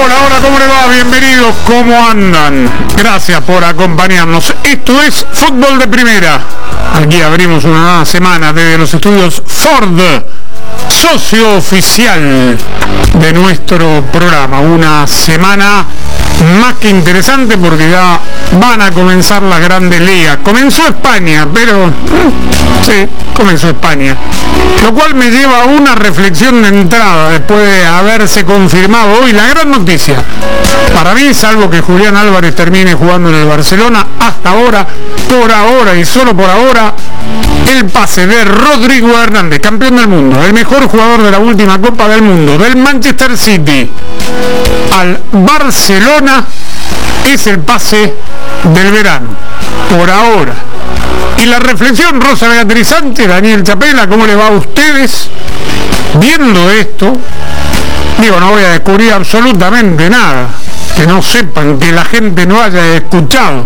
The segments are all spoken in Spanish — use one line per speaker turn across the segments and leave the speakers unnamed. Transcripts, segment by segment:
Hola, ¿cómo le va? Bienvenidos, ¿cómo andan? Gracias por acompañarnos. Esto es Fútbol de Primera. Aquí abrimos una nueva semana desde los estudios Ford, socio oficial de nuestro programa. Una semana más que interesante porque ya van a comenzar las grandes ligas. Comenzó España, pero sí, comenzó España. Lo cual me lleva a una reflexión de entrada después de haberse confirmado hoy la gran noticia. Para mí, salvo que Julián Álvarez termine jugando en el Barcelona, hasta ahora, por ahora y solo por ahora, el pase de Rodrigo Hernández, campeón del mundo, el mejor jugador de la última Copa del Mundo, del Manchester City al Barcelona, es el pase del verano, por ahora. Y la reflexión, Rosa Beatriz Sánchez, Daniel Chapela, ¿cómo les va a ustedes? Viendo esto, digo, no voy a descubrir absolutamente nada, que no sepan, que la gente no haya escuchado.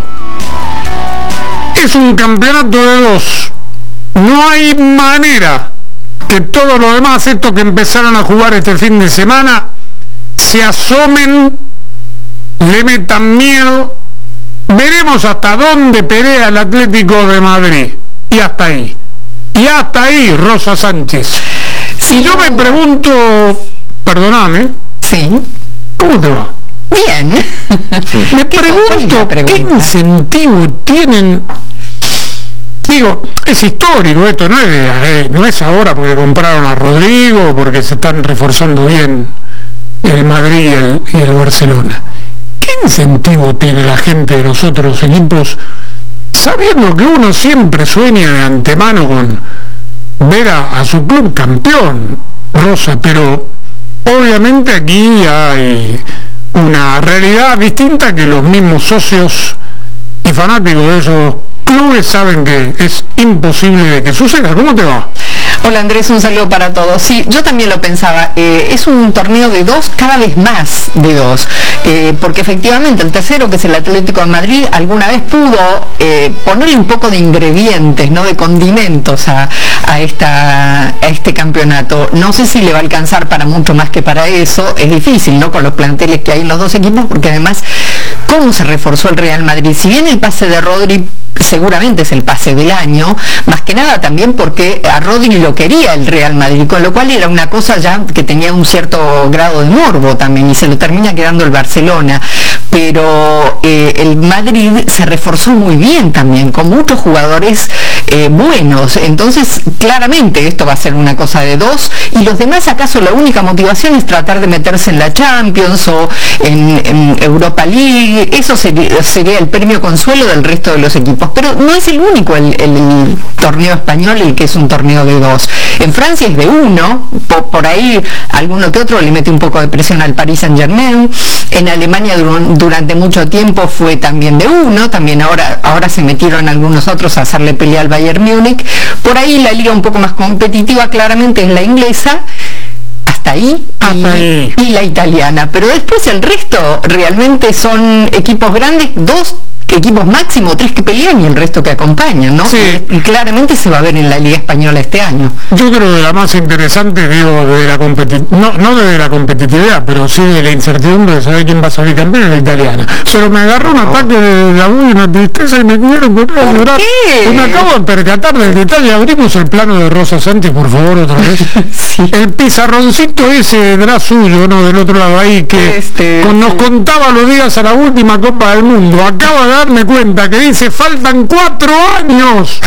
Es un campeonato de dos. No hay manera que todos los demás, estos que empezaron a jugar este fin de semana, se asomen, le metan miedo. Veremos hasta dónde pelea el Atlético de Madrid. Y hasta ahí. Y hasta ahí, Rosa Sánchez. Si yo me pregunto, perdóname.
Sí.
¿Cómo te va?
Bien.
Me pregunto qué incentivo tienen. Digo, es histórico esto, no es ahora porque compraron a Rodrigo, porque se están reforzando bien el Madrid y el Barcelona. ¿Qué incentivo tiene la gente de los otros equipos, sabiendo que uno siempre sueña de antemano con ver a su club campeón, Rosa? Pero obviamente aquí hay una realidad distinta que los mismos socios y fanáticos de esos clubes saben que es imposible de que suceda. ¿Cómo te va?
Hola Andrés, un saludo para todos. Sí, yo también lo pensaba. Es un torneo de dos, cada vez más de dos. Porque efectivamente el tercero, que es el Atlético de Madrid, alguna vez pudo ponerle un poco de ingredientes, ¿no?, de condimentos a este campeonato. No sé si le va a alcanzar para mucho más que para eso. Es difícil, ¿no?, con los planteles que hay en los dos equipos, porque además, ¿cómo se reforzó el Real Madrid? Si bien el pase de Rodri seguramente es el pase del año, más que nada también porque a Rodri lo quería el Real Madrid, con lo cual era una cosa ya que tenía un cierto grado de morbo también, y se lo termina quedando el Barcelona. Pero el Madrid se reforzó muy bien también, con muchos jugadores buenos. Entonces claramente esto va a ser una cosa de dos, y los demás, acaso la única motivación es tratar de meterse en la Champions o en Europa League. Eso sería el premio consuelo del resto de los equipos. Pero no es el único el torneo español el que es un torneo de dos. En Francia es de uno, por ahí alguno que otro le mete un poco de presión al Paris Saint-Germain. En Alemania durante mucho tiempo fue también de uno, también ahora se metieron algunos otros a hacerle pelea al Bayern Múnich. Por ahí la liga un poco más competitiva claramente es la inglesa, hasta ahí, y la italiana. Pero después el resto realmente son equipos grandes, dos equipos máximo, tres que pelean y el resto que acompañan, ¿no?
Sí.
Y claramente se va a ver en la Liga Española este año.
Yo creo que la más interesante, digo, de la no de la competitividad, pero sí de la incertidumbre de saber quién va a salir campeón, es la italiana. Pero me agarró un ataque de la y una tristeza y me quiero poner a llorar. Me acabo de percatar del detalle. Abrimos el plano de Rosa Sánchez, por favor, otra vez.
Sí.
El pizarroncito ese era suyo, ¿no?, del otro lado ahí, que nos contaba los días a la última Copa del Mundo. Acaba de darme cuenta que dice faltan 4 años.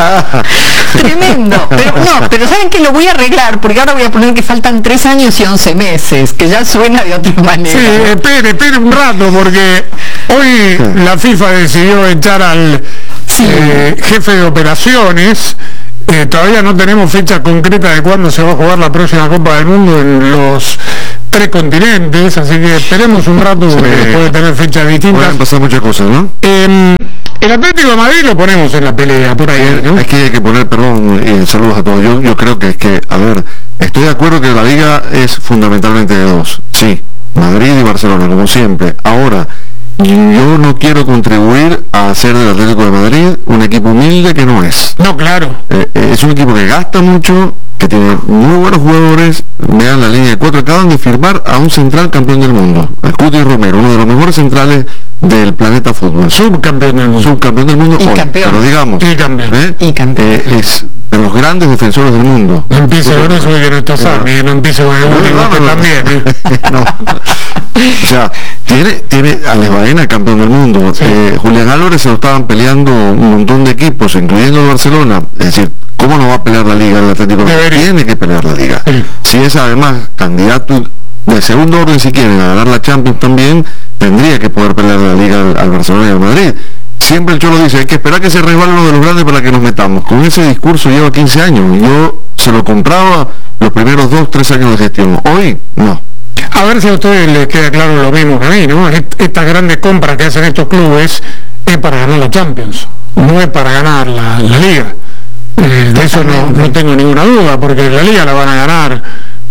Tremendo. Pero ¿saben qué? Lo voy a arreglar, porque ahora voy a poner que faltan 3 años y 11 meses, que ya suena de otra manera.
Sí, espere un rato, porque hoy la FIFA decidió echar al jefe de operaciones. Todavía no tenemos fecha concreta de cuándo se va a jugar la próxima Copa del Mundo en los 3 continentes, así que esperemos un rato, porque puede tener fechas distintas.
Pueden pasar muchas cosas, ¿no?
El Atlético de Madrid lo ponemos en la pelea, por ahí, ¿no?
Es que hay que poner, perdón, y saludos a todos. Yo creo que es que, a ver, estoy de acuerdo que la liga es fundamentalmente de dos, sí, Madrid y Barcelona, como siempre. Ahora, yo no quiero contribuir a hacer del Atlético de Madrid un equipo humilde que no es.
No, claro.
Es un equipo que gasta mucho, que tiene muy buenos jugadores. Vean la línea de 4, acaban de firmar a un central campeón del mundo, el Cuti Romero, uno de los mejores centrales del planeta fútbol.
Subcampeón del mundo.
Subcampeón del mundo
Y
hoy,
campeón.
pero digamos,
Y campeón.
Y campeón.
es de los grandes defensores del mundo.
No empiece con eso que no está Sami, no empiece con el único que también.
No. O sea, tiene a Alex Baena, campeón del mundo.
Sí.
Julián Álvarez se lo estaban peleando un montón de equipos, incluyendo el Barcelona. Es decir, ¿cómo no va a pelear la Liga el Atlético? Tiene que pelear la Liga.
Sí.
Si es además candidato de segundo orden, si quieren, a ganar la Champions también, tendría que poder pelear la Liga al Barcelona y al Madrid. Siempre el Cholo dice, hay que esperar que se resbalen los de los grandes para que nos metamos. Con ese discurso lleva 15 años. Yo se lo compraba los primeros 2-3 años de gestión. Hoy, no.
A ver si a ustedes les queda claro lo mismo que a mí, ¿no? Estas grandes compras que hacen estos clubes es para ganar la Champions, no es para ganar la Liga. De eso no tengo ninguna duda, porque la Liga la van a ganar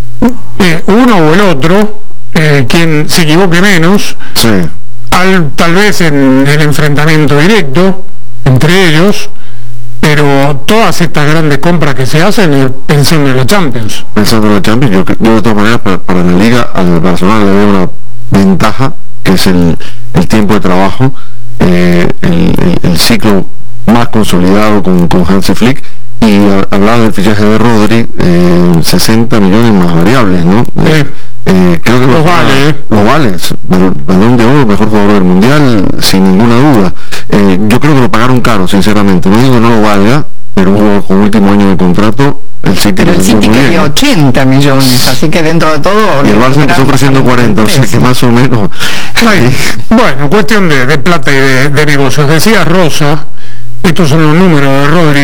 uno o el otro, quien se equivoque menos,
Sí.
tal vez en el enfrentamiento directo entre ellos, pero todas estas grandes compras que se hacen es pensando en la Champions.
Pensando en la Champions, yo de todas maneras para la Liga al Barcelona le veo una ventaja, que es el tiempo de trabajo, el ciclo más consolidado con Hansi Flick. Y hablaba del fichaje de Rodri, 60 millones más variables, ¿no? Creo que
los vale,
los vale, Balón de Oro, mejor jugador del Mundial, sin ninguna duda. Yo creo que lo pagaron caro, sinceramente. No digo que no lo valga, pero con último año de contrato, el City
Pero el City quería 80 millones, así que dentro de todo...
Y el Barça empezó ofreciendo 40, o sea que más o menos...
Bueno, cuestión de plata y de negocios. Decía Rosa, estos son los números de Rodri,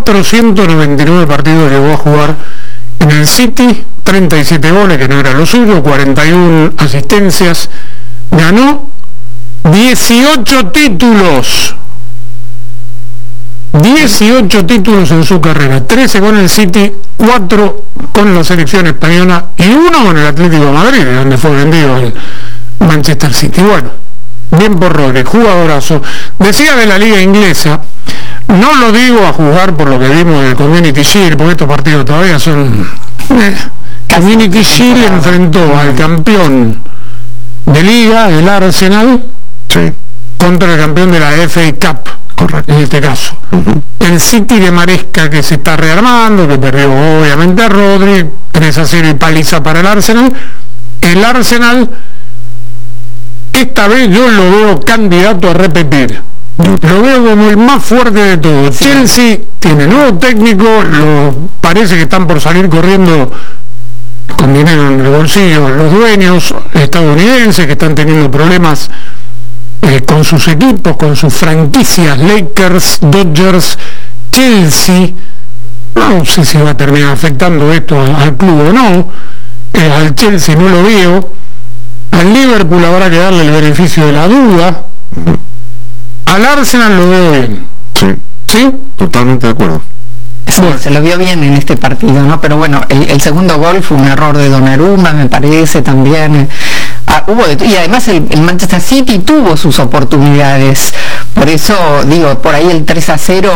499 partidos llegó a jugar en el City, 37 goles, que no era lo suyo, 41 asistencias, ganó 18 títulos. 18 títulos en su carrera, 13 con el City, 4 con la selección española y 1 con el Atlético de Madrid, donde fue vendido el Manchester City. Bueno, bien por Rodri, jugadorazo. Decía de la liga inglesa, no lo digo a juzgar por lo que vimos del Community Shield, porque estos partidos todavía son... Community Shield enfrentó al campeón de liga, el Arsenal,
sí,
contra el campeón de la FA Cup.
Correcto.
En este caso. El City de Maresca, que se está rearmando, que perdió obviamente a Rodri, 3-0 y paliza para el Arsenal. El Arsenal, esta vez yo lo veo candidato a repetir. Lo veo como el más fuerte de todos. Sí. Chelsea tiene nuevo técnico, parece que están por salir corriendo con dinero en el bolsillo los dueños estadounidenses, que están teniendo problemas con sus equipos, con sus franquicias, Lakers, Dodgers, Chelsea. No sé si va a terminar afectando esto al club o no. Al Chelsea no lo veo. Al Liverpool habrá que darle el beneficio de la duda. Al Arsenal lo veo bien.
Sí. ¿Sí? Totalmente de acuerdo.
Bueno, se lo vio bien en este partido, ¿no? Pero bueno, el segundo gol fue un error de Donnarumma, me parece también. Y además el Manchester City tuvo sus oportunidades. Por eso digo, por ahí el 3-0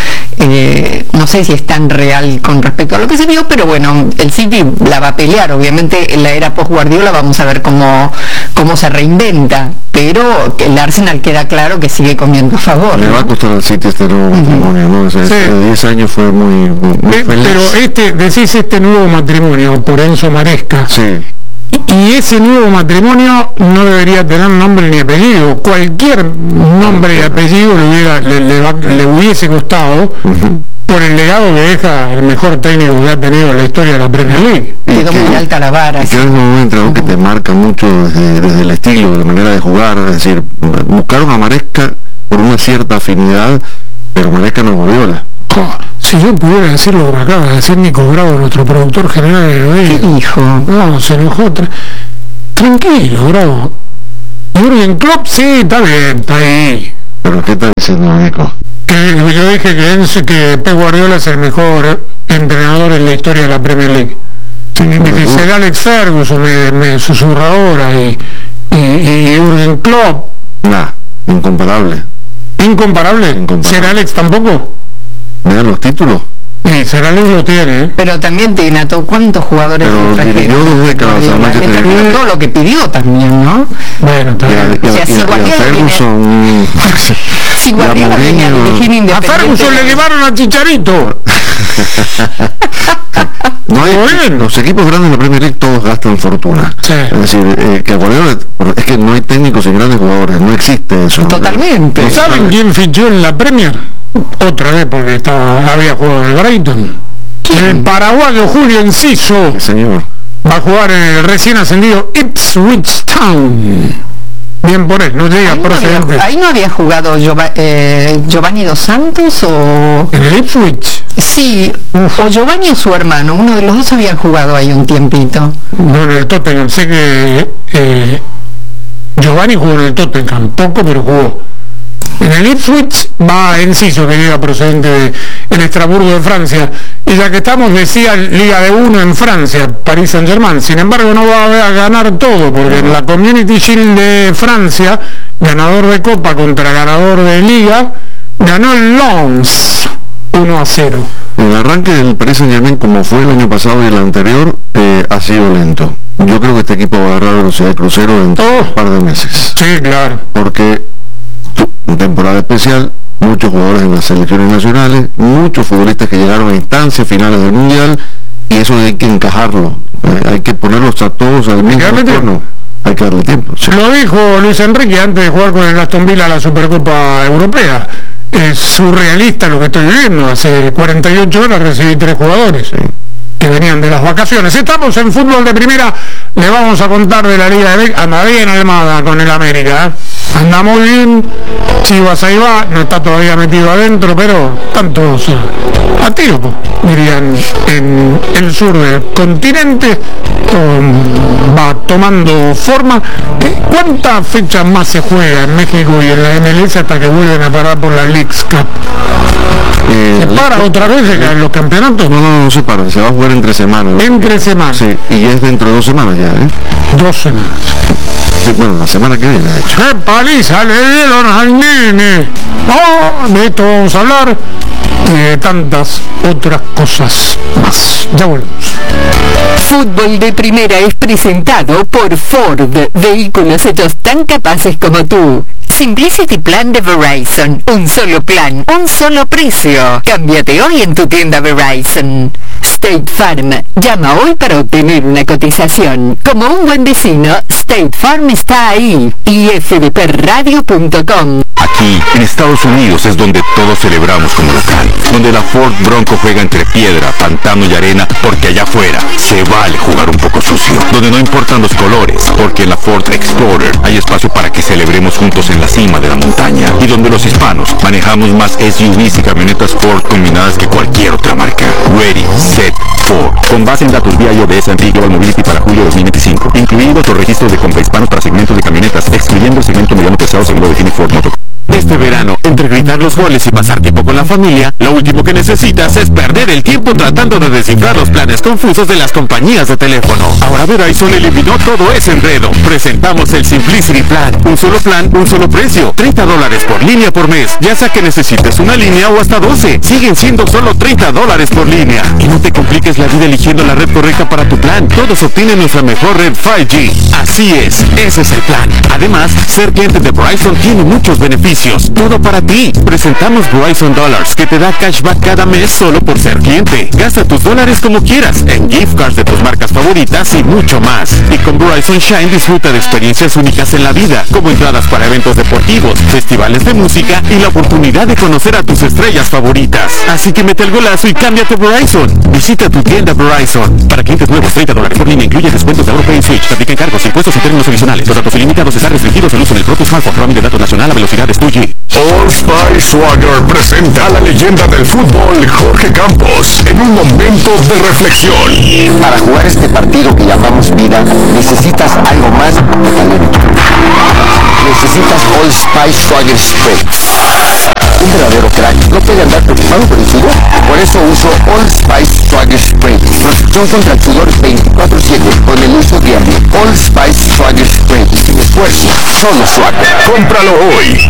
no sé si es tan real con respecto a lo que se vio, pero bueno, el City la va a pelear. Obviamente en la era post-Guardiola vamos a ver cómo se reinventa, pero el Arsenal queda claro que sigue comiendo a favor.
Le va a costar al City este nuevo matrimonio, ¿no? O sea, sí. 10 años fue muy feliz.
Pero decís este nuevo matrimonio por Enzo Maresca.
Sí.
Y ese nuevo matrimonio no debería tener nombre ni apellido. Cualquier nombre y apellido le hubiese costado por el legado que deja el mejor técnico que ha tenido la historia de la Premier League.
Quedó muy alta la vara.
Y que es un momento que te marca mucho desde el estilo, de la manera de jugar. Es decir, buscaron a Maresca por una cierta afinidad, pero Maresca no es Guardiola.
Si yo pudiera decir lo que acaba de decir Nico Bravo, nuestro productor general de hoy.
¿Qué dijo?
No, se enojó. Tranquilo, Bravo. Jürgen Klopp, sí, está bien, está ahí.
¿Pero qué está diciendo, Nico?
Que yo dije que Pep Guardiola es el mejor entrenador en la historia de la Premier League. Sí, dice Alex Ferguson, me susurra ahora, y Jürgen Klopp,
Nada, incomparable.
¿Incomparable? ¿Ser Alex tampoco?
Vean los títulos.
Sí, Ser Alex lo tiene, ¿eh?
Pero también tiene cuántos jugadores
dirigió 2 décadas a Manchester United.
Todo lo que pidió también, ¿no?
Bueno, también.
Si Guardiola venía a dirigir Independiente.
A Ferguson le llevaron a Chicharito.
No hay, los equipos grandes de la Premier League todos gastan fortuna. Sí. Es decir, que Guardiola, es que no hay técnicos y grandes jugadores, no existe eso.
Totalmente.
No,
¿Saben quién fichó en la Premier? Otra vez, porque había jugado en el Brighton. ¿Quién? El paraguayo Julio Enciso.
Sí, señor.
Va a jugar en el recién ascendido Ipswich Town. Bien por él, no llega procedente.
¿Ahí no había jugado Giovanni Dos Santos o...?
¿En el Ipswich?
Sí, o Giovanni o su hermano, uno de los dos habían jugado ahí un tiempito.
No, en el Tottenham, sé que Giovanni jugó en el Tottenham, poco pero jugó. En el Ipswich va Enciso, que llega procedente del Estrasburgo de Francia. Y ya que estamos, decía Liga de 1 en Francia, Paris Saint-Germain. Sin embargo, no va a ganar todo, porque en la Community Shield de Francia, ganador de Copa contra ganador de Liga, ganó el Lens 1-0.
El arranque del Paris Saint-Germain, como fue el año pasado y el anterior, ha sido lento. Yo creo que este equipo va a agarrar velocidad de crucero en un par de meses.
Sí, claro.
Porque temporada especial, muchos jugadores en las selecciones nacionales, muchos futbolistas que llegaron a instancias finales del Mundial, y eso hay que encajarlo, hay que ponerlos a todos al mismo entorno, hay que darle tiempo. Sí.
Lo dijo Luis Enrique antes de jugar con el Aston Villa la Supercopa Europea. Es surrealista lo que estoy viviendo. Hace 48 horas recibí 3 jugadores. Sí. Que venían de las vacaciones. Estamos en fútbol de primera, le vamos a contar de la Liga de Beck. Anda bien Almada con el América, ¿eh? Anda muy bien, Chivas ahí va, no está todavía metido adentro, pero están todos a tiro, dirían en el sur del continente. Va tomando forma. ¿Cuántas fechas más se juega en México y en la MLS hasta que vuelven a parar por la Leagues Cup? ¿Se para otra vez en los campeonatos?
No se para, se va a jugar entre semanas.
Entre semanas.
Sí, y es dentro de 2 semanas ya, ¿eh?
2 semanas.
Sí, bueno, la semana que viene, de hecho.
¡Qué paliza le dieron al nene! ¡Oh! De esto vamos a hablar y de tantas otras cosas más. Ya volvemos.
Fútbol de Primera es presentado por Ford, vehículos hechos tan capaces como tú. Simplicity Plan de Verizon, un solo plan, un solo precio. Cámbiate hoy en tu tienda Verizon. State Farm, llama hoy para obtener una cotización. Como un buen vecino, State Farm está ahí. Y fdpradio.com.
Aquí, en Estados Unidos, es donde todos celebramos como local, donde la Ford Bronco juega entre piedra, pantano y arena, porque allá afuera se vale jugar un poco sucio, donde no importan los colores, porque en la Ford Explorer hay espacio para que celebremos juntos en la cima de la montaña, y donde los hispanos manejamos más SUVs y camionetas Ford combinadas que cualquier otra marca. Ready, Set, Ford. Con base en datos vía iOS and Global Mobility para julio 2025, incluidos los registros de compra hispanos para segmentos de camionetas, excluyendo el segmento mediano pesado según lo define Ford Motor. Este verano, entre gritar los goles y pasar tiempo con la familia, lo último que necesitas es perder el tiempo tratando de descifrar los planes confusos de las compañías de teléfono. Ahora Verizon eliminó todo ese enredo. Presentamos el Simplicity Plan. Un solo plan, un solo precio. $30 por línea por mes. Ya sea que necesites una línea o hasta 12. Siguen siendo solo $30 por línea. Y no te compliques la vida eligiendo la red correcta para tu plan. Todos obtienen nuestra mejor red 5G. Así es, ese es el plan. Además, ser cliente de Verizon tiene muchos beneficios. Todo para ti. Presentamos Verizon Dollars, que te da cashback cada mes solo por ser cliente. Gasta tus dólares como quieras, en gift cards de tus marcas favoritas y mucho más. Y con Verizon Shine disfruta de experiencias únicas en la vida, como entradas para eventos deportivos, festivales de música y la oportunidad de conocer a tus estrellas favoritas. Así que mete el golazo y cámbiate Verizon. Visita tu tienda Verizon. Para clientes nuevos, $30 por línea incluye descuentos de AutoPay y Switch. Te aplican cargos, impuestos y términos adicionales. Los datos ilimitados están restringidos al uso en el propio smartphone. Roaming de datos nacional a velocidades 2G.
Old Spice Swagger presenta a la leyenda del fútbol, Jorge Campos, en un momento de reflexión.
Para jugar este partido que llamamos vida, necesitas algo más que talento. Necesitas Old Spice Swagger Spray. Un verdadero crack no puede andar preocupado por el sudor. Por eso uso Old Spice Swagger Spray. Protección contra el sudor 24/7 con el uso diario. Old Spice Swagger Spray. Sin
esfuerzo, solo Swagger. ¡Cómpralo hoy!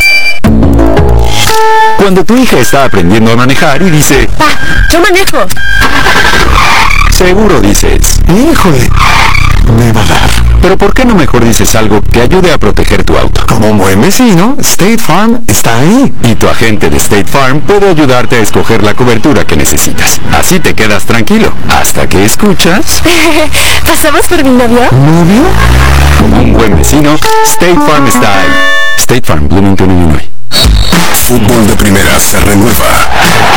Cuando tu hija está aprendiendo a manejar y dice,
¡Yo manejo!
seguro dices,
Híjole, me va a dar.
pero ¿por qué no mejor dices algo que ayude a proteger tu auto?
Como un buen vecino, State Farm está ahí.
Y tu agente de State Farm puede ayudarte a escoger la cobertura que necesitas. Así te quedas tranquilo, hasta que escuchas...
¿Pasamos por mi novio?
¿Novio?
Como un buen vecino, State Farm está ahí. State Farm, Bloomington, Illinois.
Fútbol de Primera se renueva.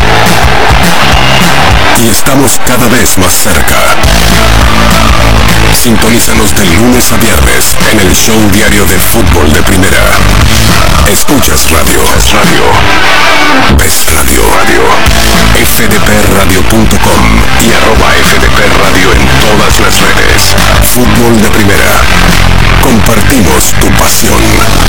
Y estamos cada vez más cerca. Sintonízanos de lunes a viernes en el show diario de Fútbol de Primera. Escuchas radio. Ves radio. fdpradio.com y @fdpradio en todas las redes. Fútbol de Primera. Compartimos tu pasión.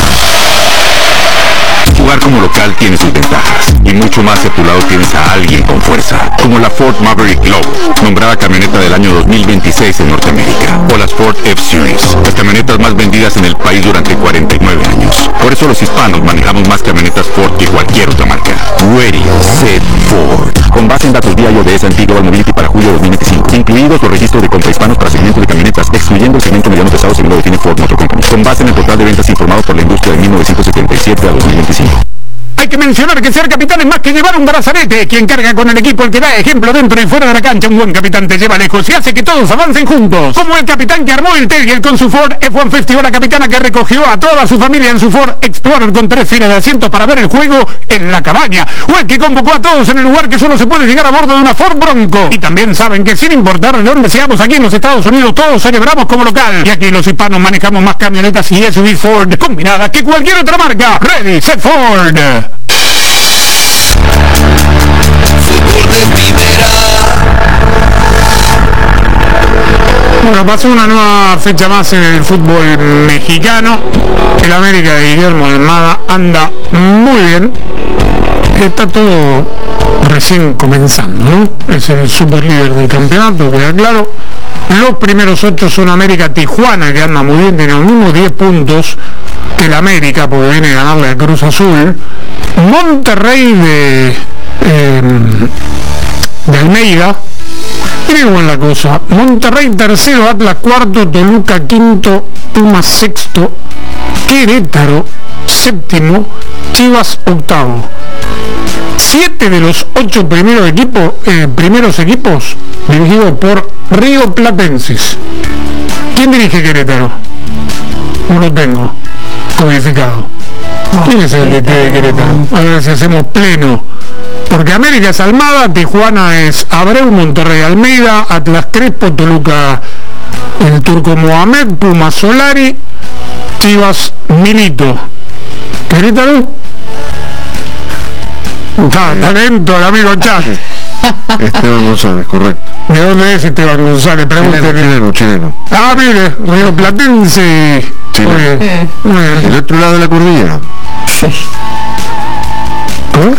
Jugar como local tiene sus ventajas, y mucho más si a tu lado tienes a alguien con fuerza, como la Ford Maverick Glow, nombrada camioneta del año 2026 en Norteamérica, o las Ford F-Series, las camionetas más vendidas en el país durante 49 años. Por eso los hispanos manejamos más camionetas Ford que cualquier otra marca. Ready, Set, Ford. Con base en datos vía de S&P Global Mobility para julio de 2025, incluidos los registros de compra hispanos para segmento de camionetas, excluyendo el segmento mediano pesado según lo define Ford Motor Company, con base en el total de ventas informados por la industria de 1977 a 2025.
Hay que mencionar que ser capitán es más que llevar un brazalete. Quien carga con el equipo, el que da ejemplo dentro y fuera de la cancha, un buen capitán te lleva lejos y hace que todos avancen juntos. Como el capitán que armó el Terrier con su Ford F-150, o la capitana que recogió a toda su familia en su Ford Explorer con 3 filas de asientos para ver el juego en la cabaña. O el que convocó a todos en el lugar que solo se puede llegar a bordo de una Ford Bronco. Y también saben que sin importar de dónde seamos aquí en los Estados Unidos, todos celebramos como local. Y aquí los hispanos manejamos más camionetas y SUV Ford combinadas que cualquier otra marca. Ready, Set, Ford. Bueno, pasó una nueva fecha más en el fútbol mexicano. El América de Guillermo Almada anda muy bien. Está todo recién comenzando, ¿no? Es el superlíder del campeonato, queda claro. Los primeros 8 son América Tijuana, que anda muy bien, tiene los mismos 10 puntos que el América, porque viene a ganarle al Cruz Azul. Monterrey de Almeida. Miren cómo es la cosa. Monterrey tercero, Atlas cuarto, Toluca quinto, Pumas sexto, Querétaro séptimo, Chivas octavo. 7 de los 8 primeros equipos dirigidos por rioplatenses. ¿Quién dirige Querétaro? No lo tengo codificado. ¿Quién es el DT de Querétaro? A ver si hacemos pleno. Porque América es Almada, Tijuana es Abreu, Monterrey Almeida, Atlas Crespo, Toluca el Turco Mohamed, Pumas Solari, Chivas Milito. ¿Querétaro? Talento el amigo Chat.
Esteban González, correcto.
¿De dónde es Esteban González? Pregúntale.
Chileno.
Ah, mire, rioplatense.
El otro lado de la cordillera.
¿Cómo?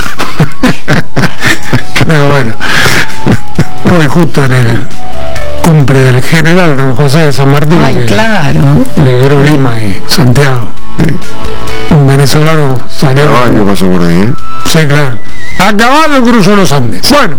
Pero bueno, hoy justo en el cumple del general don José de San Martín.
Ay, claro.
Liberó Lima y Santiago. Un venezolano salió.
Caballo pasó por ahí, ¿eh?
Sí, claro. A caballo cruzó los Andes. Bueno,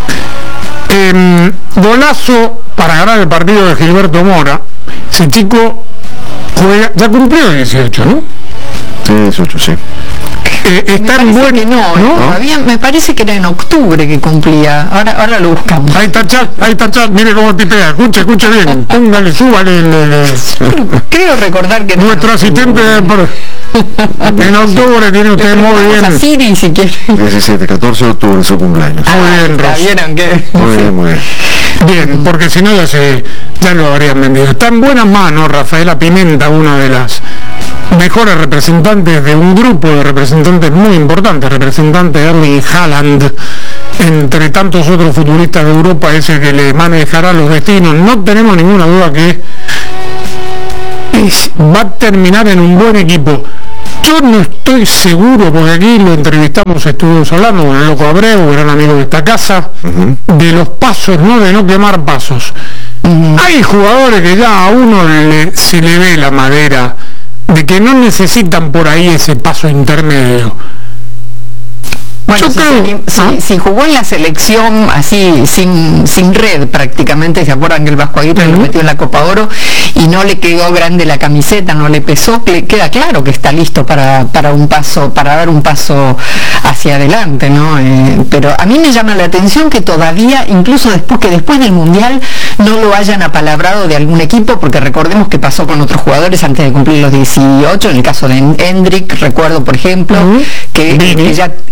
golazo para ganar el partido de Gilberto Mora. Ese chico juega, ya cumplió 18, ¿no?
Sí, 18, sí.
Está en buen...
Que no, todavía me parece que era en octubre que cumplía. Ahora lo buscamos.
Ahí está Chat, mire cómo tipea, escuche bien, póngale, súbale
Creo recordar que
nuestro asistente en octubre tiene usted muy bien.
A Siri si quiere.
17, 14 de octubre su cumpleaños.
Muy bien, Ros.
¿Vieron que?
Muy bien.
Bien, porque si no ya lo habrían vendido. Está en buenas manos Rafaela Pimenta, una de las mejores representantes de un grupo de representantes muy importantes, representante de Erling Haaland, entre tantos otros futbolistas de Europa, es el que le manejará los destinos. No tenemos ninguna duda que va a terminar en un buen equipo. Yo no estoy seguro, porque aquí lo entrevistamos, estuvimos hablando con el Loco Abreu, gran amigo de esta casa, de los pasos, no de no quemar pasos. Hay jugadores que ya a uno se le ve la madera de que no necesitan por ahí ese paso intermedio.
Bueno, si jugó en la selección así, sin red prácticamente, ¿se acuerdan que el Vasco Aguirre lo metió en la Copa Oro y no le quedó grande la camiseta, no le pesó? Queda claro que está listo para dar un paso hacia adelante, ¿no? Pero a mí me llama la atención que todavía, incluso después del Mundial, no lo hayan apalabrado de algún equipo, porque recordemos que pasó con otros jugadores antes de cumplir los 18, en el caso de Endrick, recuerdo por ejemplo, que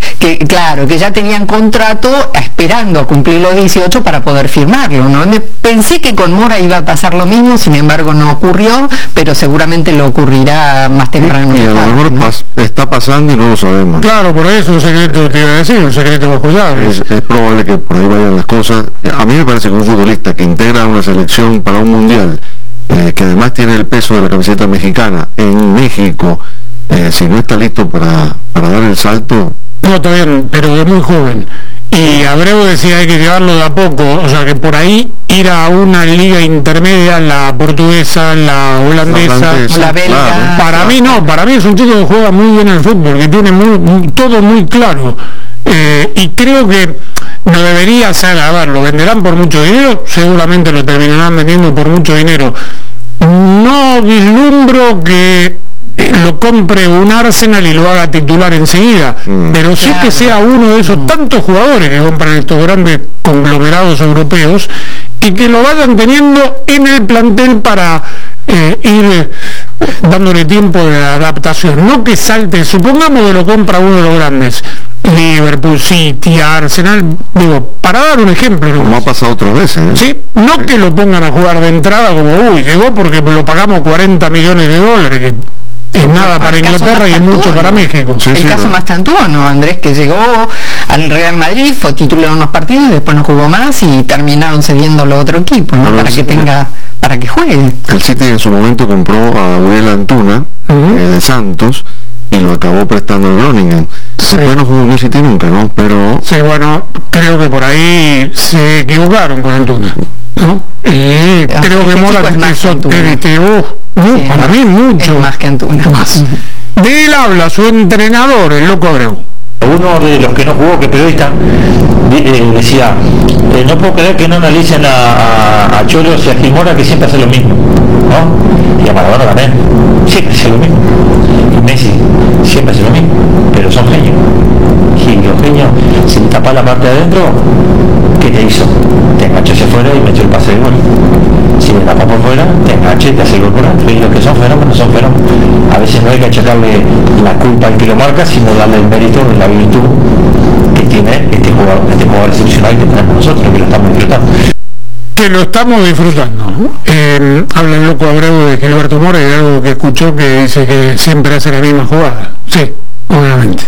ya tenían contrato esperando a cumplir los 18 para poder firmarlo, ¿no? Pensé que con Mora iba a pasar lo mismo, sin embargo no ocurrió, pero seguramente lo ocurrirá más temprano.
Y a lo mejor, ¿no? Está pasando y no lo sabemos.
Claro, por eso un secreto te iba a decir, un secreto bajo llave.
Es probable que por ahí vayan las cosas. A mí me parece que un futbolista que integra una selección para un mundial, que además tiene el peso de la camiseta mexicana en México, si no está listo para dar el salto.
No, está bien, pero es muy joven. Y Abreu decía hay que llevarlo de a poco, o sea que por ahí ir a una liga intermedia, la portuguesa, la holandesa,
la belga.
Claro. Para mí es un chico que juega muy bien el fútbol, que tiene todo muy claro. Y creo que no debería ser, a ver, lo venderán por mucho dinero, seguramente lo terminarán vendiendo por mucho dinero. No vislumbro que lo compre un Arsenal y lo haga titular enseguida, pero sí que sea uno de esos tantos jugadores que compran estos grandes conglomerados europeos y que lo vayan teniendo en el plantel para ir dándole tiempo de adaptación, no que salte, supongamos que lo compra uno de los grandes, Liverpool, City, Arsenal, digo, para dar un ejemplo, ¿no?
Como ha pasado otras veces, ¿eh?
Sí, no que lo pongan a jugar de entrada como, llegó porque lo pagamos 40 millones de dólares, que es nada para Inglaterra y es mucho para México.
Sí, el caso Mastantuono, Andrés, que llegó al Real Madrid, fue titular en unos partidos, después no jugó más y terminaron cediéndolo a otro equipo, ¿no? Para que juegue.
El City en su momento compró a Uriel Antuna de Santos y lo acabó prestando el Groningen. Después no jugó en el City nunca, ¿no? Pero
sí, bueno, creo que por ahí se equivocaron con Antuna, ¿no? Y creo que Mora para mí mucho
es más que Antuna.
Más. De él habla su entrenador, el Loco Abreu.
Uno de los que no jugó, que periodista, decía, no puedo creer que no analicen a Cholos y a Gilmora, que siempre hace lo mismo, ¿no? Y a Maradona también, siempre hace lo mismo. Y Messi siempre hace lo mismo, pero son genios. Y los genios, si te tapas la parte de adentro, ¿qué te hizo? Te enganchó hacia afuera y metió el pase de gol. Si le tapas por fuera, te engancha y te hace el gol por adentro. Y los que son fenómenos son fenómenos. A veces no hay que achacarle la culpa al que lo marca, sino darle el mérito de la virtud que tiene este jugador excepcional que tenemos nosotros, que lo estamos disfrutando.
Que lo estamos disfrutando. Habla el Loco Abreu de Gilberto Mora y de algo que escuchó que dice que siempre hace la misma jugada. Sí, obviamente.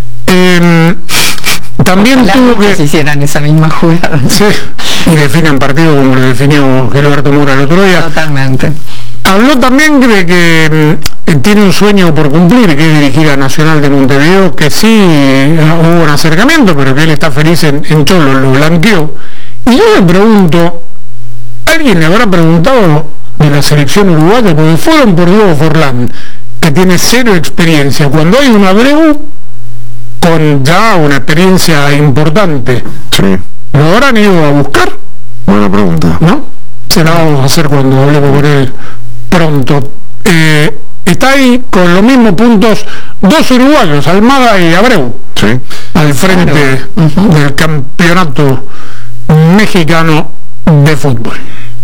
También tuvo que
se hicieran esa misma jugada.
Sí, y definan partido como lo definió Gilberto Mora el otro día.
Totalmente.
Habló también de que tiene un sueño por cumplir, que es dirigir a Nacional de Montevideo, que sí hubo un acercamiento, pero que él está feliz en Cholo, lo blanqueó. Y yo le pregunto, ¿alguien le habrá preguntado de la selección uruguaya? Porque fueron por Diego Forlán, que tiene cero experiencia. Cuando hay un Abreu con ya una experiencia importante,
sí,
¿lo habrán ido a buscar?
Buena pregunta.
¿No? Se la vamos a hacer cuando hablemos con él pronto. Está ahí con los mismos puntos dos uruguayos, Almada y Abreu,
sí,
al frente del campeonato mexicano de fútbol.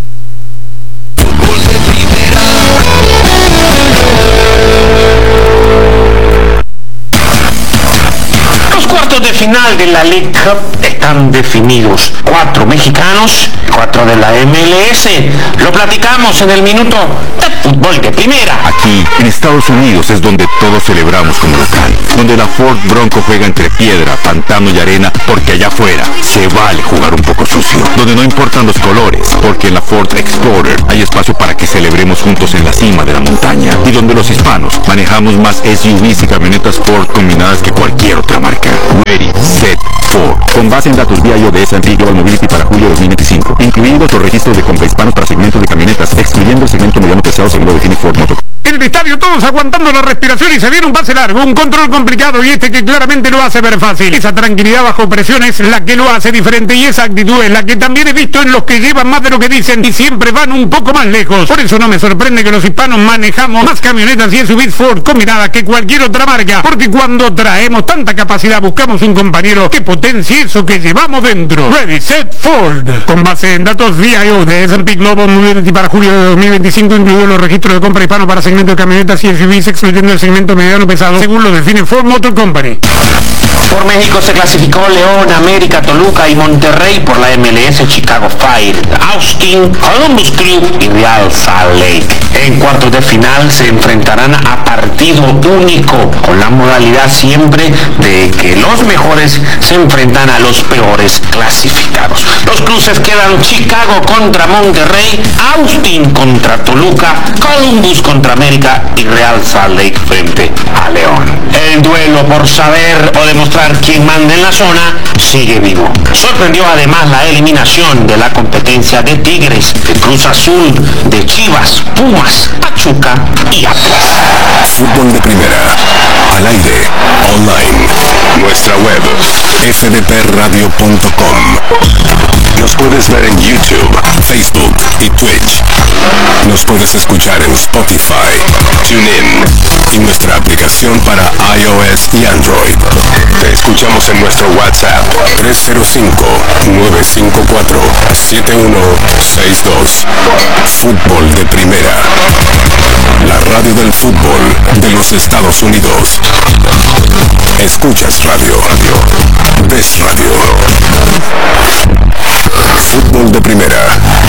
Los cuartos de final de la League Cup están definidos. 4 mexicanos, 4 de la MLS. Lo platicamos en el minuto de fútbol de primera.
Aquí, en Estados Unidos, es donde todos celebramos como local. Donde la Ford Bronco juega entre piedra, pantano y arena, porque allá afuera se vale jugar un poco sucio. Donde no importan los colores, porque en la Ford Explorer hay espacio para que celebremos juntos en la cima de la montaña. Y donde los hispanos manejamos más SUVs y camionetas Ford combinadas que cualquier otra marca. Ready, set, Ford. Con base en datos vía de S&P Global Mobility para julio 2025. Incluidos los registros de compra hispanos para segmentos de camionetas, excluyendo el segmento mediano pesado según lo define Ford Motor.
en el estadio, todos aguantando la respiración y se viene un pase largo, un control complicado y este que claramente lo hace ver fácil. Esa tranquilidad bajo presión es la que lo hace diferente y esa actitud es la que también he visto en los que llevan más de lo que dicen y siempre van un poco más lejos. Por eso no me sorprende que los hispanos manejamos más camionetas y SUVs Ford combinadas que cualquier otra marca, porque cuando traemos tanta capacidad buscamos un compañero que potencie eso que llevamos dentro. Ready, Set, Ford. Con base en datos VIO de S&P Global Mobility para julio de 2025, incluidos los registros de compra hispano para segmento de camionetas y SUVs, excluyendo el segmento mediano pesado, según lo define Ford Motor Company.
Por México se clasificó León, América, Toluca y Monterrey por la MLS, Chicago Fire, Austin, Columbus Crew y Real Salt Lake. En cuartos de final se enfrentarán a partido único, con la modalidad siempre de que los mejores se enfrentan a los peores clasificados. Los cruces quedan Chicago contra Monterrey, Austin contra Toluca, Columbus contra América y Real Salt Lake frente a León. El duelo por saber o demostrar quién manda en la zona sigue vivo. Sorprendió además la eliminación de la competencia de Tigres, de Cruz Azul, de Chivas, Pumas, Pachuca y Atlas.
Fútbol de primera, al aire, online, nuestra web, fdpradio.com. Nos puedes ver en YouTube, Facebook y Twitch. Nos puedes escuchar en Spotify, TuneIn y nuestra aplicación para iOS y Android. Te escuchamos en nuestro WhatsApp 305-954-7162. Fútbol de primera. La radio del fútbol de los Estados Unidos. Escuchas radio. Ves radio. Fútbol de primera.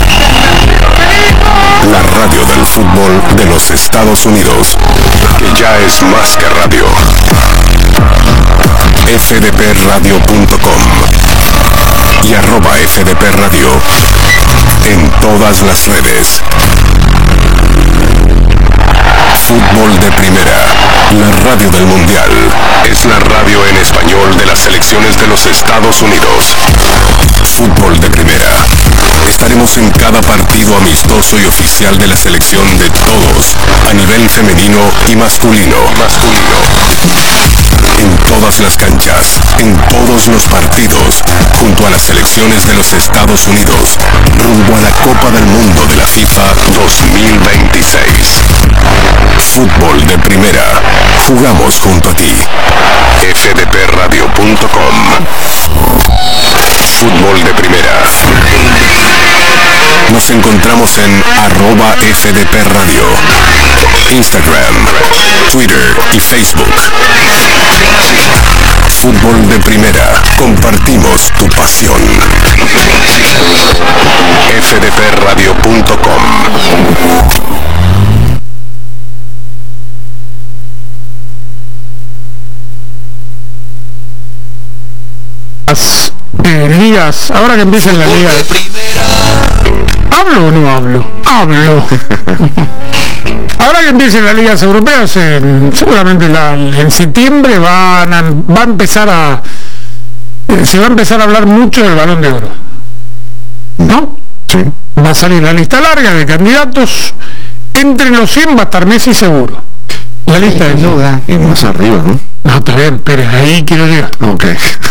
La radio del fútbol de los Estados Unidos, que ya es más que radio. fdpradio.com y @fdpradio en todas las redes. Fútbol de primera, la radio del mundial. Es la radio en español de las selecciones de los Estados Unidos. Fútbol de primera. Estaremos en cada partido amistoso y oficial de la selección de todos, a nivel femenino y masculino. En todas las canchas, en todos los partidos, junto a las selecciones de los Estados Unidos, rumbo a la Copa del Mundo de la FIFA 2026. Fútbol de primera. Jugamos junto a ti. fdpradio.com. Fútbol de primera. Nos encontramos en @fdpradio, Instagram, Twitter y Facebook. Fútbol de primera. Compartimos tu pasión. fdpradio.com.
Ligas, ahora que empiecen las ligas. ¿Hablo o no hablo? Hablo. Ahora que empiecen las ligas europeas, seguramente en septiembre se va a empezar a hablar mucho del Balón de Oro, ¿no?
Sí.
Va a salir la lista larga de candidatos. Entre los 100 va a estar Messi seguro. La lista de duda.
Y más arriba, ¿no?
No, está bien, pero ahí quiero llegar.
Ok.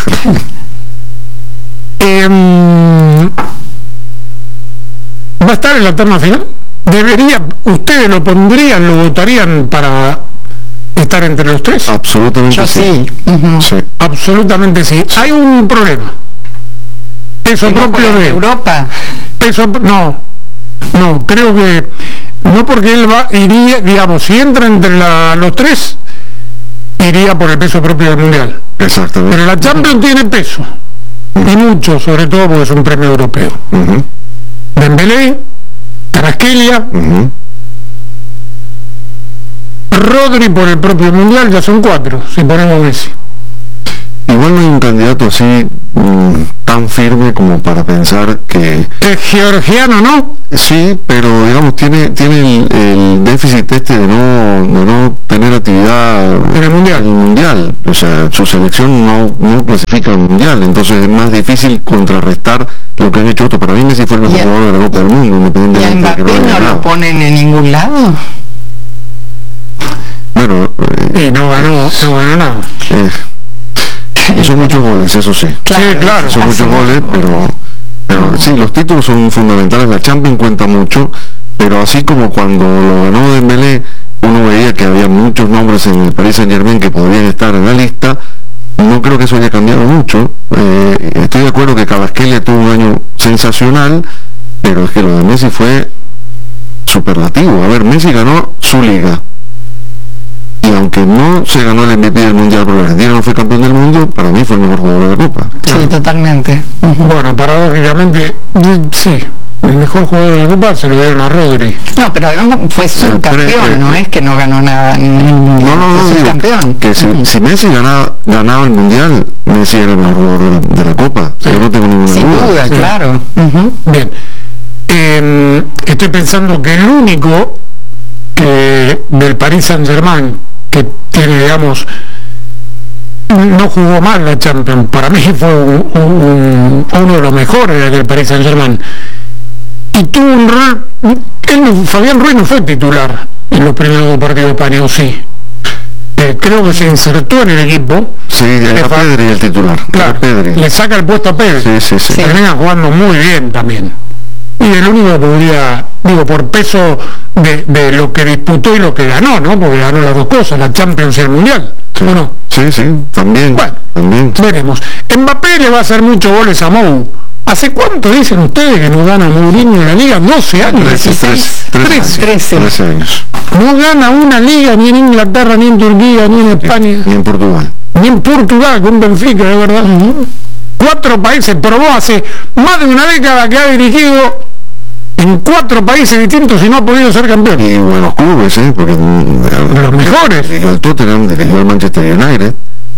¿Va a estar en la terna final? ¿Ustedes lo pondrían, lo votarían para estar entre los tres?
Absolutamente.
Yo sí.
Sí.
Absolutamente sí. Hay un problema. Eso propio de
Europa.
No, creo que no, porque él iría, digamos, si entra entre los tres, iría por el peso propio del mundial.
Exactamente.
Pero la Champions tiene peso, y mucho, sobre todo porque es un premio europeo. Dembélé, Kvaratskhelia, Rodri por el propio mundial, ya son 4, si ponemos Messi.
Igual no hay un candidato así tan firme como para pensar que...
Es georgiano, ¿no?
Sí, pero digamos tiene el déficit de no tener actividad
en el mundial.
O sea, su selección no clasifica al mundial, entonces es más difícil contrarrestar lo que han hecho otros. Para mí Messi fue el mejor jugador de la Copa del Mundo,
independientemente de que no haya ganado. ¿Y a Mbappé no lo ponen en ningún lado?
Bueno,
y no ganó nada.
Son muchos goles, eso sí.
Sí, claro.
Son muchos goles, pero sí, los títulos son fundamentales. La Champions cuenta mucho, pero así como cuando lo ganó Dembélé, uno veía que había muchos nombres en el Paris Saint-Germain que podrían estar en la lista. No creo que eso haya cambiado mucho. Estoy de acuerdo que Kvaratskhelia tuvo un año sensacional, pero es que lo de Messi fue superlativo. A ver, Messi ganó su liga, y aunque no se ganó el MVP del Mundial porque Argentina no fue campeón del mundo, para mí fue el mejor jugador de la Copa.
Sí, totalmente.
Bueno, paradójicamente, sí, el mejor jugador de la Copa se lo dieron a Rodri.
No, pero fue subcampeón, no es que no ganó nada.
No,
subcampeón.
Que si Messi ganaba el Mundial, Messi era el mejor jugador de la Copa.
Sí.
Yo no tengo ninguna
Sin duda,
sí.
claro.
Bien. Estoy pensando que el único del Paris Saint-Germain que tiene, digamos, no jugó mal la Champions, para mí fue uno de los mejores del Paris Saint-Germain, y tuvo un rol. Fabián Ruiz no fue titular en los primeros dos partidos de España, ¿o sí? Creo que se insertó en el equipo.
Sí, era Pedri el titular.
Claro, le saca el puesto a Pedri.
Sí.
Termina jugando muy bien también. Y el único que podría, digo, por peso de lo que disputó y lo que ganó, ¿no? Porque ganó las dos cosas, la Champions y el Mundial.
Sí.
¿O no?
Sí, también.
Bueno,
también.
Veremos. Mbappé le va a hacer muchos goles a Mou. ¿Hace cuánto dicen ustedes que no gana Mourinho en la Liga? 12 años.
13 años.
No gana una liga ni en Inglaterra, ni en Turquía, ni en España.
Ni en Portugal.
Ni en Portugal, con Benfica, de verdad. 4 países, probó hace más de una década que ha dirigido en 4 países distintos y no ha podido ser campeón.
Y buenos clubes, porque
los mejores.
Dirigió el Tottenham, dirigió el Manchester United.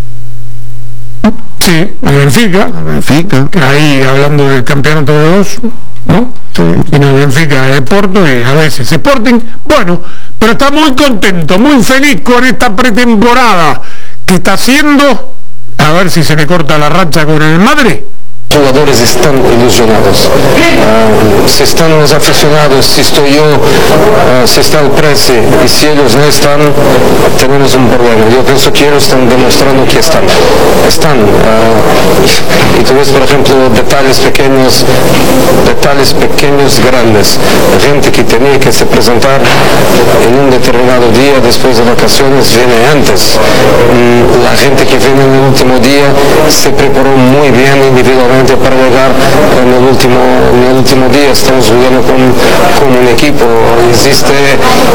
Sí, el Benfica. Ahí hablando del campeonato de 2, ¿no?
Sí.
Y no, Benfica de Porto y a veces Sporting. Bueno, pero está muy contento, muy feliz con esta pretemporada que está haciendo. A ver si se le corta la racha con el Madrid.
Jugadores están ilusionados, si están los aficionados, si estoy yo, si está el Presi, y si ellos no están, tenemos un problema. Yo pienso que ellos están demostrando que están, y tú ves, por ejemplo, detalles pequeños, grandes, gente que tenía que se presentar en un determinado día después de vacaciones viene antes, la gente que viene en el último día se preparó muy bien individualmente para llegar en el último día. Estamos jugando con un equipo, existe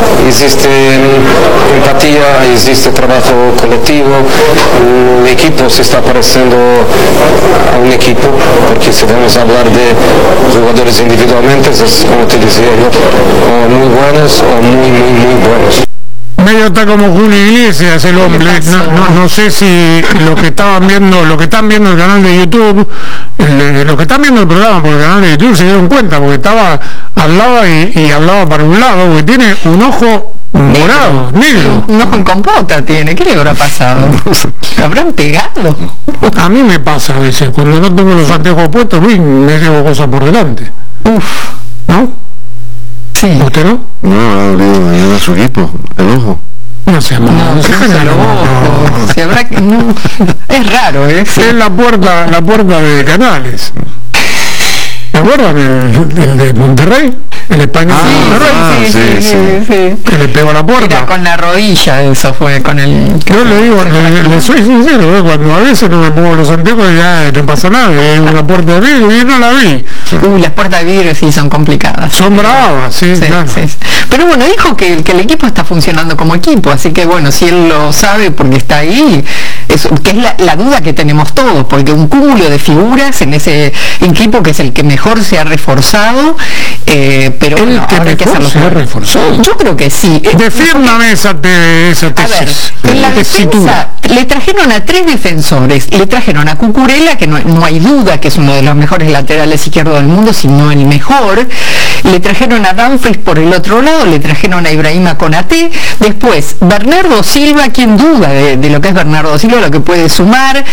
empatía, existe trabajo colectivo, el equipo se está pareciendo a un equipo, porque si vamos a hablar de jugadores individualmente, es como te decía yo, o muy buenos o muy buenos.
Medio está como Julio Iglesias el hombre. No sé si lo que están viendo el canal de YouTube, los que están viendo el programa por el canal de YouTube se dieron cuenta, porque hablaba y hablaba para un lado, porque tiene un ojo morado, negro.
Un ojo en compota tiene. ¿Qué le habrá pasado? ¿Lo habrán pegado?
A mí me pasa a veces, cuando no tengo los anteojos puestos, me llevo cosas por delante. ¿No?
Sí.
¿Usted no?
No, ha dolido mañana a su equipo, el ojo.
No sé, no.
Si habrá que, no. Es raro, ¿eh?
Es la puerta de Canales. ¿Se acuerdan el de Monterrey? El español de Monterrey.
Sí.
Que le pegó a la puerta.
Era con la rodilla, eso fue con el...
Yo le digo, le soy sincero, cuando a veces no me pongo los anteojos ya no pasa nada, es una puerta de vidrio y no la vi.
Las puertas de vidrio sí son complicadas.
Son bravas, sí, claro.
Sí. Pero bueno, dijo que el equipo está funcionando como equipo, así que bueno, si él lo sabe porque está ahí, que es la duda que tenemos todos, porque un cúmulo de figuras en ese equipo que es el que mejor se ha reforzado, pero
el
bueno,
que
ahora hay que hacerlo.
se ha reforzado.
Yo creo que sí.
Defiéndame esa tesis.
A ver, en la defensa le trajeron a 3 defensores, le trajeron a Cucurella, que no hay duda que es uno de los mejores laterales izquierdos del mundo, sino el mejor, le trajeron a Dumfries por el otro lado, le trajeron a Ibrahima Konaté, después Bernardo Silva, quien duda de lo que es Bernardo Silva, lo que puede sumar,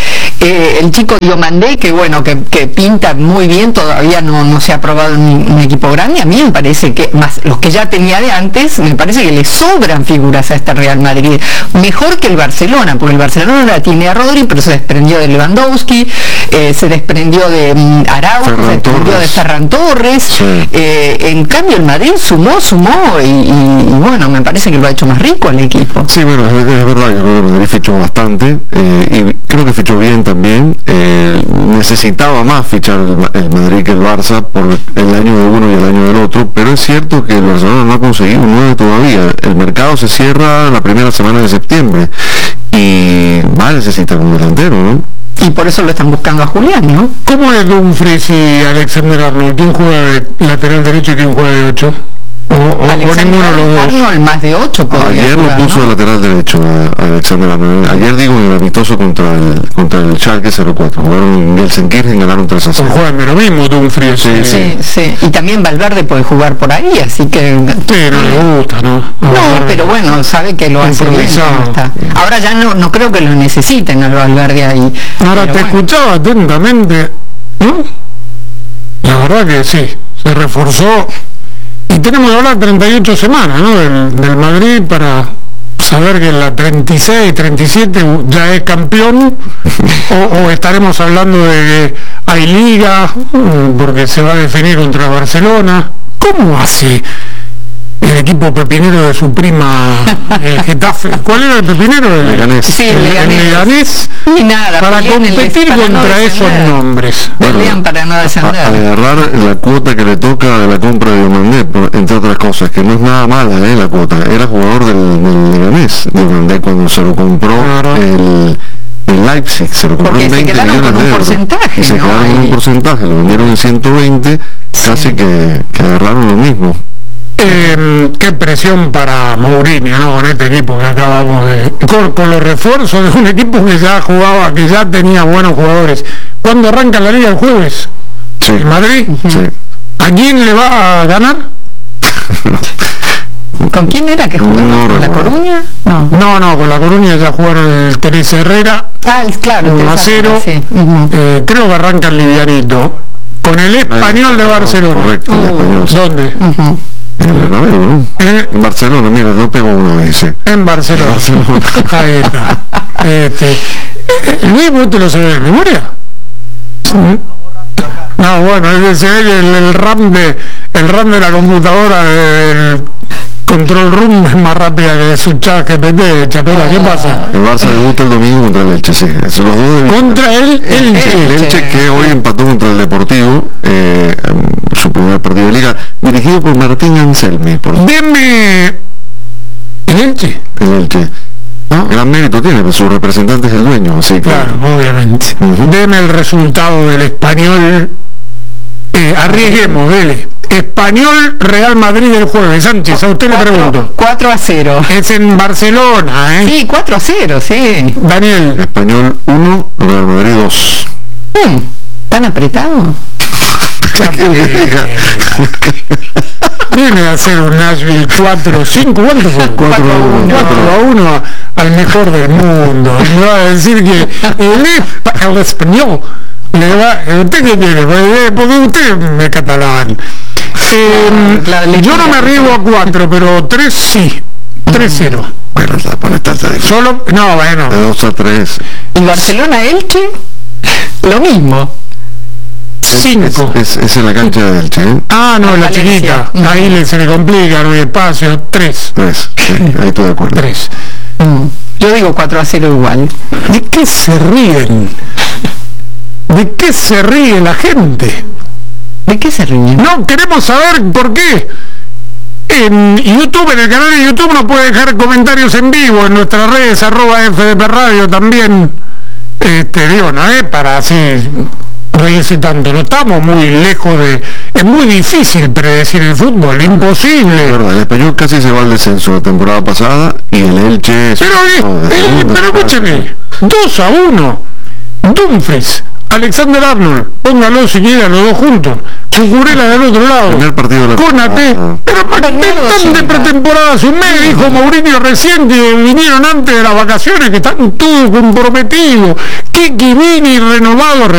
El chico Diomandé, que bueno, que pinta muy bien, todavía no se ha probado en un equipo grande. A mí me parece que, más los que ya tenía de antes, me parece que le sobran figuras a este Real Madrid. Mejor que el Barcelona, porque el Barcelona tiene a Rodri, pero se desprendió de Lewandowski, se desprendió de Araujo, se desprendió de Ferran Torres. Sí. En cambio el Madrid sumó y bueno, me parece que lo ha hecho más rico al equipo.
Sí, bueno, es verdad que el Madrid fichó bastante y creo que fichó bien también. Necesitaba más fichar el Madrid que el Barça por el año de uno y el año del otro, pero es cierto que el Barcelona no ha conseguido un 9 todavía. El mercado se cierra la primera semana de septiembre y va a necesitar un delantero, ¿no?
Y por eso lo están buscando a Julián, ¿no?
¿Cómo es Dumfries y Alexander-Arnold? ¿Quién juega de lateral derecho y quién juega de 8? O ninguno de los dos.
Arnold más de 8
ayer
jugar,
lo puso de lateral derecho a Alexander-Arnold. Ayer digo en el amistoso contra el Schalke 04. Jugaron en Gelsenkirchen y ganaron 3-0.
Pues juegan lo mismo Dumfries.
Sí. Y también Valverde puede jugar por ahí, así que...
Sí, no le gusta, ¿no?
No, pero bueno, sabe que lo hace bien. Ahora ya no creo que lo necesiten al Valverde ahí.
Ahora te escuchaba atentamente, ¿no? La verdad que sí, se reforzó. Y tenemos que hablar 38 semanas, ¿no? del Madrid para saber que en la 36, 37 ya es campeón o estaremos hablando de que hay liga porque se va a definir contra Barcelona. ¿Cómo hace el equipo pepinero de su prima Getafe? ¿Cuál era el pepinero?
El Leganés.
Sí,
el Leganés.
Y nada,
para competir contra esos nombres.
Pelean para no descender.
Agarrar la cuota que le toca de la compra de Diomandé, entre otras cosas, que no es nada mala la cuota. Era jugador del Leganés, Diomandé, cuando se lo compró el Leipzig, se lo compró en 20 millones de euros. Y se quedaron con un porcentaje, lo vendieron en 120, casi que agarraron lo mismo.
Qué presión para Mourinho, ¿no? Con este equipo que acabamos de... Con los refuerzos de un equipo que ya jugaba, que ya tenía buenos jugadores. ¿Cuándo arranca la liga el jueves?
Sí.
¿En Madrid?
Sí.
¿A quién le va a ganar?
¿Con quién era que jugaba? ¿Con La Coruña?
No, con La Coruña ya jugaron el Teresa Herrera.
Claro.
1-0. Sí. Creo que arranca el livianito. Con el Español de Barcelona.
Correcto,
¿Dónde?
En Bernabéu, ¿no? En Barcelona, mira, no pego uno, dice.
En Barcelona. Ahí está. Luis, ¿vos te lo sabés de memoria? No, bueno, es el RAM de la computadora del Control Room es más rápida que su chat GPT, Chapela, ¿qué pasa?
El Barça debuta el domingo contra el Elche, sí. Eso los dos
contra el
Elche, que hoy empató contra el Deportivo, su primer partido de liga, dirigido por Martín Anselmi.
Deme el Elche.
El Elche. Gran mérito tiene, pero su representante es el dueño, así que...
Claro, obviamente. Deme el resultado del Español. Arriesguemos, dele. Español Real Madrid el jueves. Sánchez, a usted le pregunto.
4-0.
Es en Barcelona, ¿eh?
Sí, 4-0, sí.
Daniel.
Español 1, Real Madrid 2.
¿Tan apretado?
Viene a hacer un Nashville 4-5, ¿cuánto fue? 4-1 al mejor del mundo. Me va a decir que el Español le va... ¿Usted qué tiene? Porque usted es catalán. Yo no me arriesgo a 4, pero 3 sí. 3-0.
Bueno, por esta
solo... No, bueno.
De 2-3.
¿Y Barcelona-Elche? Lo mismo.
5.
Es en la cancha del Elche, ¿eh?
No, la chiquita. Ahí se le complica, no hay espacio. 3.
Sí, ahí estoy de acuerdo.
3.
Yo digo 4-0 igual.
¿De qué se ríen? ¿De qué se ríe la gente?
¿De qué se ríen?
No, queremos saber por qué. En YouTube, en el canal de YouTube nos puede dejar comentarios en vivo, en nuestras redes, @FDP Radio también. No es para así reírse tanto, no estamos muy lejos de... Es muy difícil predecir el fútbol, imposible.
Verdad, el Español casi se va al descenso la temporada pasada y el Elche...
Pero escúcheme, 2-1, Dumfries, Alexander-Arnold, póngalo si quiere a los dos juntos, Cucurella del otro lado,
primer partido de la
Konate, pero están de pretemporada hace un mes, dijo Mourinho recién, que vinieron antes de las vacaciones, que están todos comprometidos. Kiki Vini renovado.